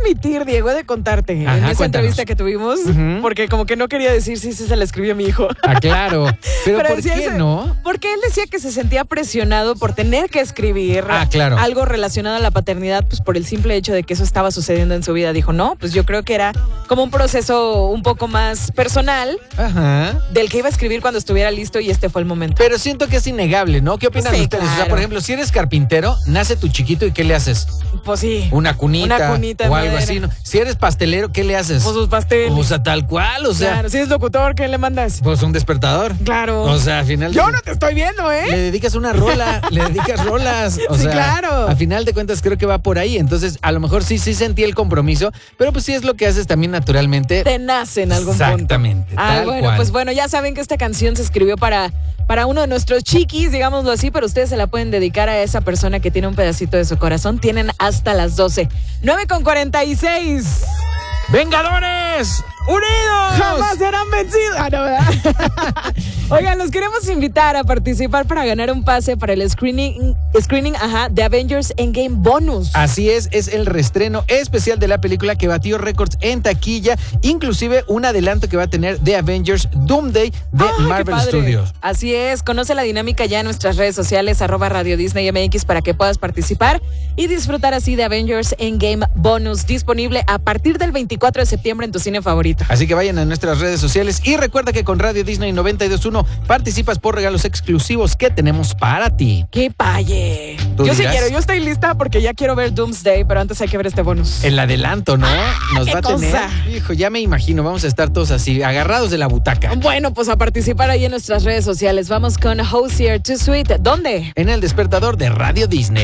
admitir, Diego, he de contarte en esa cuéntanos. entrevista que tuvimos, porque como que no quería decir si se la escribió a mi hijo. Claro. Pero ¿por decía qué no? Porque él decía que se sentía presionado por tener que escribir claro. algo relacionado a la paternidad, pues por el simple hecho de que eso estaba sucediendo en su vida. Dijo, no, pues yo creo que era como un proceso un poco más personal del que iba a escribir cuando estuviera listo y este fue el momento. Pero siento que es innegable, ¿no? ¿Qué opinan Sí, ustedes? claro. O sea, por ejemplo, si eres carpintero, nace tu chiquito y ¿qué le haces? Pues sí. Una cunita o algo así, ¿no? Si eres pastelero, ¿qué le haces? Pues sus pasteles. O sea, tal cual, o sea. Claro, si es locutor, ¿qué le mandas? Pues un despertador. Claro. O sea, al final. Yo no te estoy viendo, ¿eh? Le dedicas una rola, le dedicas rolas. O Sí, sea, claro. A final de cuentas creo que va por ahí. Entonces, a lo mejor sí sentí el compromiso, pero pues sí es lo que haces también naturalmente. Te nace en algún punto. Exactamente. Tal bueno, cual. pues bueno, ya saben que esta canción se escribió para uno de nuestros chiquis, digámoslo así, pero ustedes se la pueden dedicar a esa persona que tiene un pedacito de su corazón. Tienen hasta las 12. 9:46. ¡Vengadores! ¡Unidos! ¡Jamás serán vencidos! No, ¿verdad? Oigan, los queremos invitar a participar para ganar un pase para el screening de Avengers Endgame Bonus. Así es el reestreno especial de la película que batió récords en taquilla, inclusive un adelanto que va a tener de Avengers Doomsday de Marvel Studios. Así es, conoce la dinámica ya en nuestras redes sociales, @Radio Disney MX, para que puedas participar y disfrutar así de Avengers Endgame Bonus, disponible a partir del 24 de septiembre en tu cine favorito. Así que vayan a nuestras redes sociales y recuerda que con Radio Disney 92.1 participas por regalos exclusivos que tenemos para ti. ¡Qué paye! Yo sí quiero, yo estoy lista porque ya quiero ver Doomsday, pero antes hay que ver este bonus. El adelanto, ¿no? Nos qué va a tener. cosa. Hijo, ya me imagino, vamos a estar todos así, agarrados de la butaca. Bueno, pues a participar ahí en nuestras redes sociales. Vamos con Hosier Too Sweet. ¿Dónde? En el despertador de Radio Disney.